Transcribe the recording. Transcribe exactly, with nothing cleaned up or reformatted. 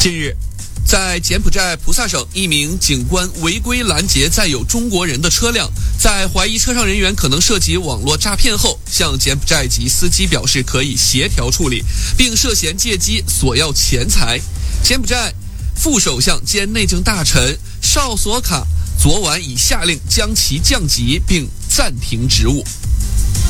近日，在柬埔寨菩萨省，一名警官违规拦截载有中国人的车辆，在怀疑车上人员可能涉及网络诈骗后，向柬埔寨籍司机表示可以协调处理，并涉嫌借机索要钱财。柬埔寨副首相兼内政大臣绍索卡昨晚已下令将其降级并暂停职务。